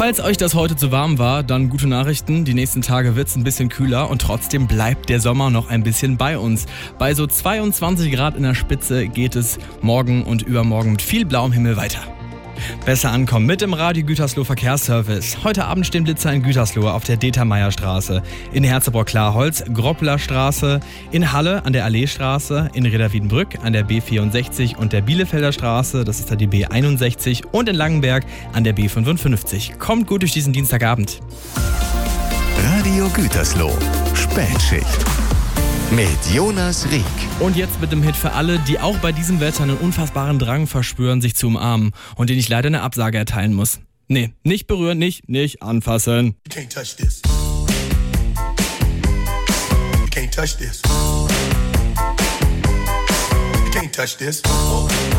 Falls euch das heute zu warm war, dann gute Nachrichten. Die nächsten Tage wird es ein bisschen kühler und trotzdem bleibt der Sommer noch ein bisschen bei uns. Bei so 22 Grad in der Spitze geht es morgen und übermorgen mit viel blauem Himmel weiter. Besser ankommen mit dem Radio Gütersloh Verkehrsservice. Heute Abend stehen Blitzer in Gütersloh auf der Determeierstraße, in Herzeburg-Klarholz, Gropplerstraße, in Halle an der Alleestraße, in Reda-Wiedenbrück an der B64 und der Bielefelder Straße, das ist da die B61, und in Langenberg an der B55. Kommt gut durch diesen Dienstagabend. Radio Gütersloh, Spätschicht mit Jonas Rieck. Und jetzt mit dem Hit für alle, die auch bei diesem Wetter einen unfassbaren Drang verspüren, sich zu umarmen und den ich leider eine Absage erteilen muss. Nee, nicht berühren, nicht anfassen. You can't touch this. You can't touch this. You can't touch this.